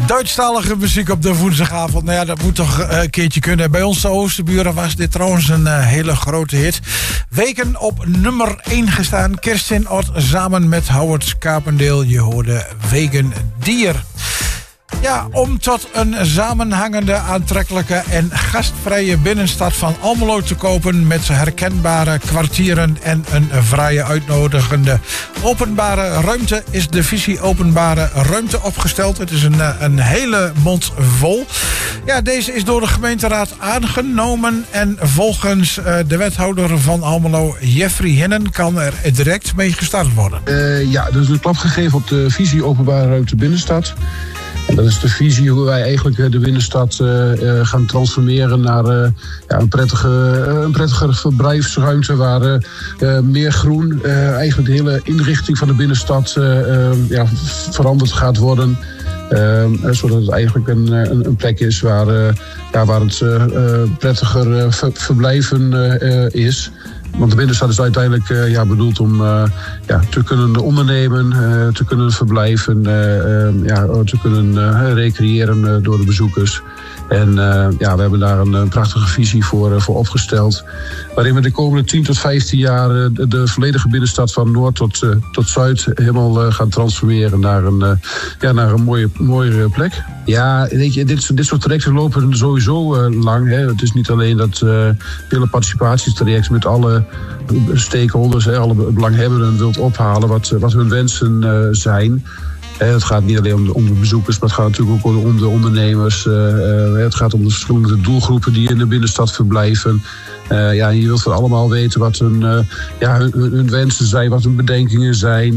Duitsstalige muziek op de woensdagavond. Nou ja, dat moet toch een keertje kunnen. Bij ons de Oosterburen was dit trouwens een hele grote hit. Weken op nummer 1 gestaan. Kerstin Ott samen met Howard Carpendale. Je hoorde Wegen Dier. Ja, om tot een samenhangende, aantrekkelijke en gastvrije binnenstad van Almelo te kopen met herkenbare kwartieren en een vrije uitnodigende openbare ruimte is de visie openbare ruimte opgesteld. Het is een hele mond vol. Ja, deze is door de gemeenteraad aangenomen en volgens de wethouder van Almelo, Jeffrey Hinnen, kan er direct mee gestart worden. Ja, er is een klap gegeven op de visie openbare ruimte binnenstad. En dat is de visie hoe wij eigenlijk de binnenstad gaan transformeren naar een prettige verblijfsruimte waar meer groen, eigenlijk de hele inrichting van de binnenstad veranderd gaat worden. Zodat het eigenlijk een plek is waar het prettiger verblijven is. Want de binnenstad is uiteindelijk bedoeld om te kunnen ondernemen, te kunnen verblijven, te kunnen recreëren door de bezoekers. En we hebben daar een prachtige visie voor opgesteld. Waarin we de komende 10 tot 15 jaar de volledige binnenstad van Noord tot Zuid helemaal gaan transformeren naar een mooiere plek. Ja, weet je, dit soort trajecten lopen sowieso lang. Hè. Het is niet alleen dat hele participatietraject met alle stakeholders, alle belanghebbenden wilt ophalen wat hun wensen zijn. Het gaat niet alleen om de bezoekers, maar het gaat natuurlijk ook om de ondernemers. Het gaat om de verschillende doelgroepen die in de binnenstad verblijven. Je wilt van allemaal weten wat hun wensen zijn, wat hun bedenkingen zijn.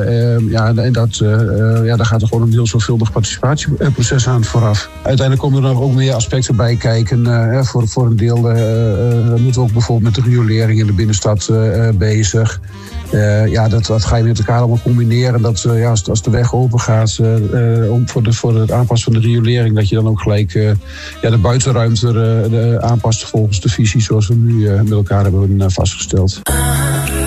Daar gaat er gewoon een heel zorgvuldig participatieproces aan vooraf. Uiteindelijk komen er nog ook meer aspecten bij kijken. Voor een deel moeten we ook bijvoorbeeld met de riolering in de binnenstad bezig. Dat ga je met elkaar allemaal combineren. Dat als de weg open gaat voor het aanpassen van de riolering, dat je dan ook gelijk de buitenruimte aanpast volgens de visie zoals we nu met elkaar hebben vastgesteld.